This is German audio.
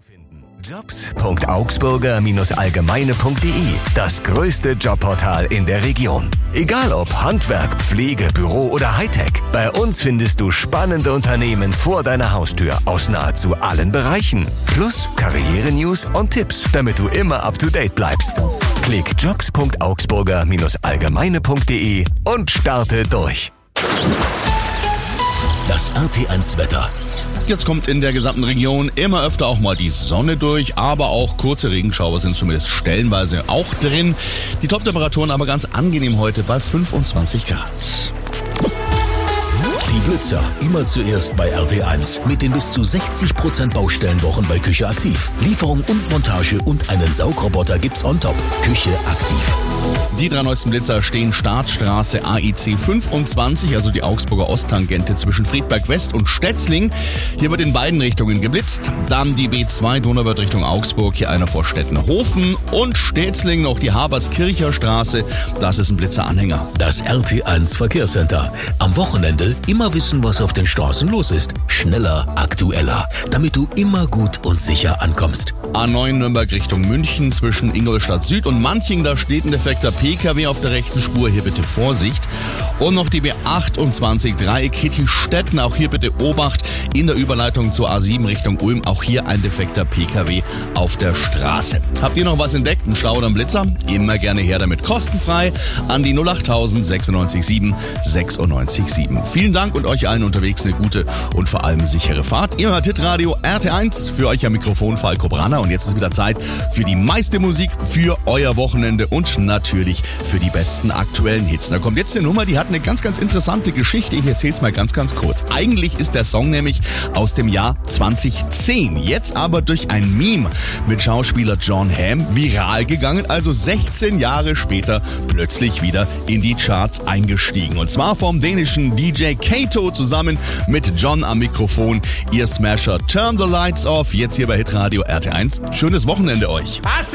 Jobs.augsburger-allgemeine.de, das größte Jobportal in der Region. Egal ob Handwerk, Pflege, Büro oder Hightech, bei uns findest du spannende Unternehmen vor deiner Haustür aus nahezu allen Bereichen. Plus Karriere-News und Tipps, damit du immer up to date bleibst. Klick jobs.augsburger-allgemeine.de und starte durch. Das RT1 Wetter. Jetzt kommt in der gesamten Region immer öfter auch mal die Sonne durch, aber auch kurze Regenschauer sind zumindest stellenweise auch drin. Die Top-Temperaturen aber ganz angenehm heute bei 25 Grad. Die Blitzer, immer zuerst bei RT1. Mit den bis zu 60% Baustellenwochen bei Küche Aktiv. Lieferung und Montage und einen Saugroboter gibt's on top. Küche Aktiv. Die 3 neuesten Blitzer stehen Startstraße AIC 25, also die Augsburger Osttangente zwischen Friedberg West und Stetzling. Hier wird in beiden Richtungen geblitzt. Dann die B2 Donauwörth Richtung Augsburg, hier einer vor Stettenhofen. Und Stetzling noch die Haberskircher Straße, das ist ein Blitzeranhänger. Das RT1 Verkehrscenter. Am Wochenende immer wissen, was auf den Straßen los ist. Schneller, aktueller, damit du immer gut und sicher ankommst. A9 Nürnberg Richtung München zwischen Ingolstadt Süd und Manching, da steht ein defekter PKW auf der rechten Spur, hier bitte Vorsicht. Und noch die B28 Dreieck Kittelstetten, auch hier bitte Obacht in der Überleitung zur A7 Richtung Ulm, auch hier ein defekter PKW auf der Straße. Habt ihr noch was entdeckt, einen Stau oder einen Blitzer? Immer gerne her damit, kostenfrei an die 08000 96 7 96 7. Vielen Dank und euch allen unterwegs eine gute und vor allem sichere Fahrt. Ihr hört Hitradio RT1, für euch am Mikrofon Falco Branner und jetzt ist wieder Zeit für die meiste Musik für euer Wochenende und natürlich für die besten aktuellen Hits. Da kommt jetzt eine Nummer, die hat eine ganz, ganz interessante Geschichte. Ich erzähle es mal ganz, ganz kurz. Eigentlich ist der Song nämlich aus dem Jahr 2010. Jetzt aber durch ein Meme mit Schauspieler Jon Hamm viral gegangen. Also 16 Jahre später plötzlich wieder in die Charts eingestiegen. Und zwar vom dänischen DJ Kato zusammen mit Jon am Mikrofon. Ihr Smasher Turn the Lights Off. Jetzt hier bei Hitradio RT1. Schönes Wochenende euch.